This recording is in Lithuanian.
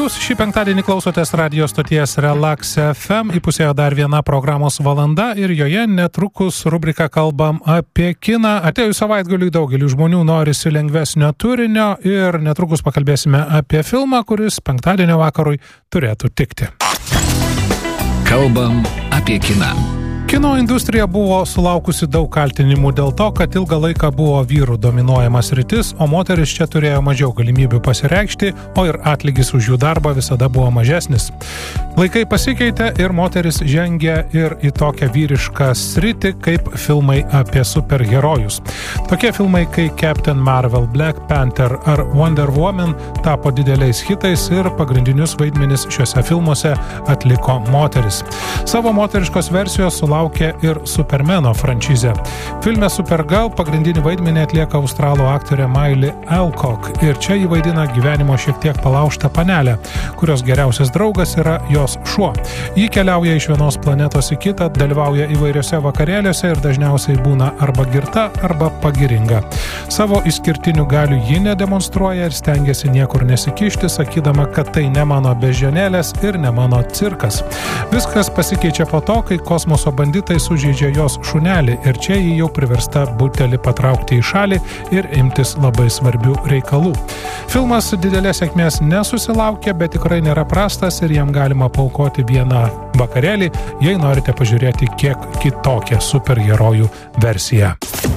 Jūs šį penktadienį klausotės radio stoties Relax FM, įpusėjo dar viena programos valanda ir joje netrukus rubrika Kalbam apie kiną. Atėjus savaitgaliui daugeliu žmonių norisi lengvesnio turinio ir netrukus pakalbėsime apie filmą, kuris penktadienio vakarui turėtų tikti. Kalbam apie kiną. Kino industrija buvo sulaukusi daug kaltinimų dėl to, kad ilgą laiką buvo vyrų dominuojamas sritis, o moteris čia turėjo mažiau galimybių pasireikšti, o ir atlygis už jų darbą visada buvo mažesnis. Laikai pasikeitė ir moteris žengė ir į tokią vyrišką sritį kaip filmai apie superherojus. Tokie filmai kaip Captain Marvel, Black Panther ar Wonder Woman tapo dideliais hitais ir pagrindinius vaidmenis šiuose filmuose atliko moteris. Savo moteriškos versijos sulaukė ir Supermano franšizė. Filme Supergirl pagrindinį vaidmenį atlieka australų aktorė Miley Alcock ir čia jį vaidina gyvenimo šiek tiek palaužtą panelę, kurios geriausias draugas yra jos šuo. Ji keliauja iš vienos planetos į kitą, dalyvauja įvairiose vakarėliuose ir dažniausiai būna arba girta, arba pagiringa. Savo išskirtinių galių ji nedemonstruoja ir stengiasi niekur nesikišti, sakydama, kad tai ne mano beždžionėlės ir ne mano cirkas. Viskas pasikeičia po to, kai kosmoso banditai sužeidžia jos šunelį ir čia jį jau priversta butelį patraukti į šalį ir imtis labai svarbių reikalų. Filmas didelės sėkmės nesusilaukė, bet tikrai nėra prastas ir jam galima paaukoti vieną vakarėlį, jei norite pažiūrėti kiek kitokią superherojų versiją.